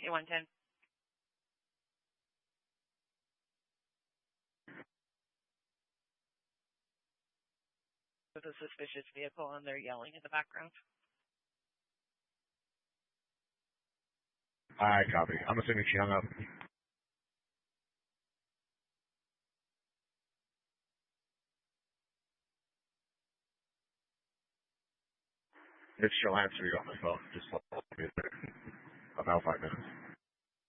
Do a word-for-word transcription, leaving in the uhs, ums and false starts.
A one ten. With a suspicious vehicle and they're yelling in the background. Alright, copy. I'm assuming she hung up. If she'll answer you on the phone, just let me know. About five minutes.